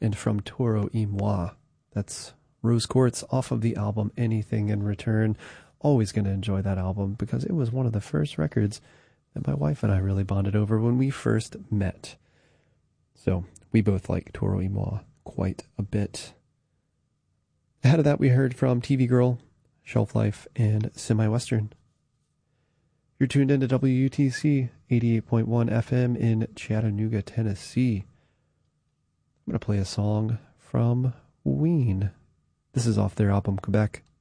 and From Toro y Moi. That's Rose Quartz off of the album Anything in Return. Always going to enjoy that album because it was one of the first records that my wife and I really bonded over when we first met. So we both like Toro y Moi quite a bit. Ahead of that, we heard from TV Girl, Shelf Life, and Semi-Western. You're tuned into WUTC 88.1 FM in Chattanooga, Tennessee. I'm going to play a song from Ween. This is off their album Quebec.